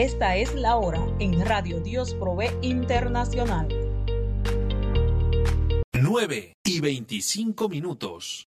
Esta es la hora en Radio Dios Provee Internacional. 9:25.